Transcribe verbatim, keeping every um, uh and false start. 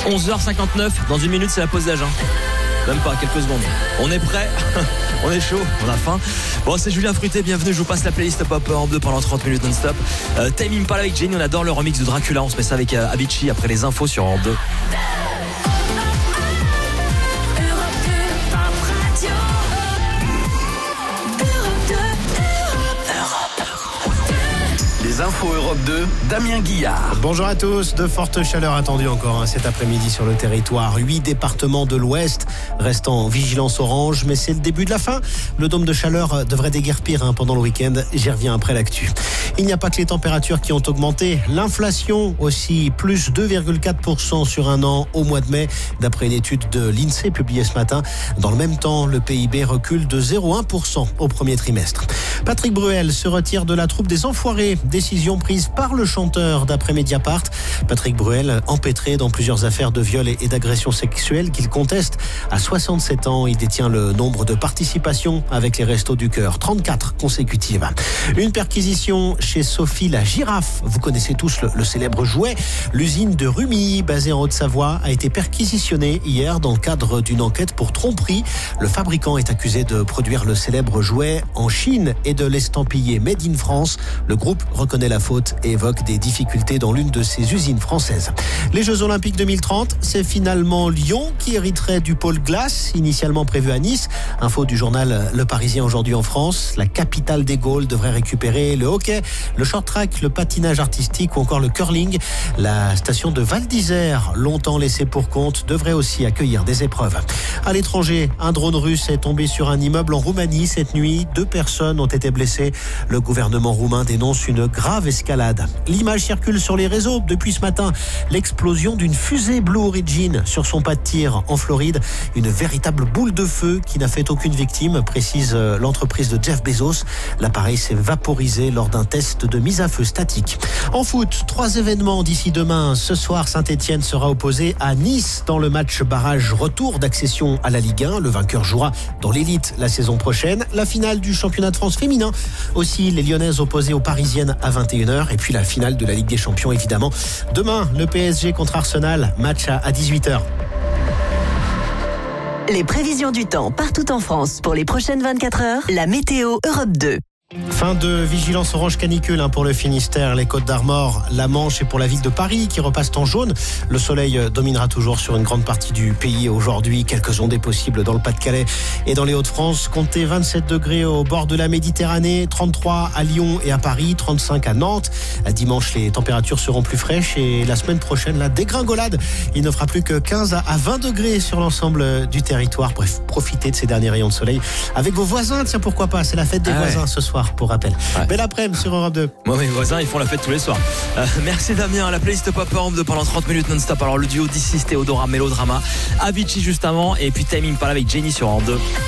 onze heures cinquante-neuf, dans une minute c'est la pause d'âge. Hein. Même pas, quelques secondes. On est prêt, on est chaud, on a faim. Bon, c'est Julien Fruité, bienvenue, je vous passe la playlist Pop en deux pendant trente minutes non-stop. euh, Time Impala avec Jenny, on adore le remix de Dracula. On se met ça avec euh, Avicii après les infos sur Europe deux. Les infos Europe deux, Damien Guillard. Bonjour à tous. De fortes chaleurs attendues encore hein, cet après-midi sur le territoire. Huit départements de l'Ouest restent en vigilance orange, mais c'est le début de la fin. Le dôme de chaleur devrait déguerpir hein, pendant le week-end. J'y reviens après l'actu. Il n'y a pas que les températures qui ont augmenté. L'inflation aussi, plus deux virgule quatre pour cent sur un an au mois de mai, d'après une étude de l'INSEE publiée ce matin. Dans le même temps, le P I B recule de zéro virgule un pour cent au premier trimestre. Patrick Bruel se retire de la troupe des Enfoirés. Décision prise par le chanteur d'après Mediapart. Patrick Bruel, empêtré dans plusieurs affaires de viol et d'agression sexuelle qu'il conteste. À soixante-sept ans, il détient le nombre de participations avec les Restos du Cœur, trente-quatre consécutives. Une perquisition chez Sophie la girafe. Vous connaissez tous le, le célèbre jouet. L'usine de Rumilly, basée en Haute-Savoie, a été perquisitionnée hier dans le cadre d'une enquête pour tromperie. Le fabricant est accusé de produire le célèbre jouet en Chine et de l'estampiller Made in France. Le groupe reconnaît la faute et évoque des difficultés dans l'une de ses usines françaises. Les Jeux Olympiques deux mille trente, c'est finalement Lyon qui hériterait du pôle glace, initialement prévu à Nice. Info du journal Le Parisien aujourd'hui en France. La capitale des Gaules devrait récupérer le hockey, le short track, le patinage artistique ou encore le curling. La station de Val d'Isère, longtemps laissée pour compte, devrait aussi accueillir des épreuves. À l'étranger, un drone russe est tombé sur un immeuble en Roumanie cette nuit. Deux personnes ont été blessées. Le gouvernement roumain dénonce une grave escalade. L'image circule sur les réseaux depuis ce matin. L'explosion d'une fusée Blue Origin sur son pas de tir en Floride. Une véritable boule de feu qui n'a fait aucune victime, précise l'entreprise de Jeff Bezos. L'appareil s'est vaporisé lors d'un test de mise à feu statique. En foot, trois événements d'ici demain. Ce soir, Saint-Etienne sera opposé à Nice dans le match barrage retour d'accession à la Ligue un. Le vainqueur jouera dans l'élite la saison prochaine. La finale du championnat de France féminin. Aussi, les Lyonnaises opposées aux Parisiennes à vingt et une heures. Et puis la finale de la Ligue des Champions, évidemment. Demain, le P S G contre Arsenal. Match à dix-huit heures. Les prévisions du temps partout en France pour les prochaines vingt-quatre heures. La météo Europe deux. Fin de vigilance orange canicule hein, pour le Finistère, les Côtes d'Armor, la Manche et pour la ville de Paris qui repassent en jaune. Le soleil dominera toujours sur une grande partie du pays aujourd'hui. Quelques ondées possibles dans le Pas-de-Calais et dans les Hauts-de-France. Comptez vingt-sept degrés au bord de la Méditerranée, trente-trois à Lyon et à Paris, trente-cinq à Nantes. À dimanche, les températures seront plus fraîches et la semaine prochaine, la dégringolade. Il ne fera plus que quinze à vingt degrés sur l'ensemble du territoire. Bref, profitez de ces derniers rayons de soleil avec vos voisins. Tiens, pourquoi pas, c'est la fête des ah voisins ouais. ce soir. Pour rappel. Ouais. Belle après-midi sur Europe deux. Moi, mes voisins, ils font la fête tous les soirs. Euh, merci Damien. La playlist Pop Europe deux pendant trente minutes non-stop. Alors, le duo D six, Théodora, Mélodrama, Avicii juste avant. Et puis, Time Impala avec Jenny sur Europe deux.